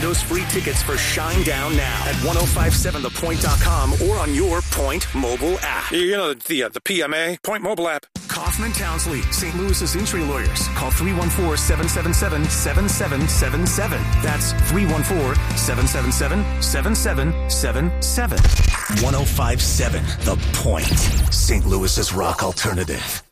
those free tickets for Shinedown now at 1057thepoint.com or on your Point mobile app. You know, the PMA, Point mobile app. Kaufman Townsley, St. Louis's injury lawyers. Call 314-777-7777. That's 314-777-7777. 1057 The Point, St. Louis's rock alternative.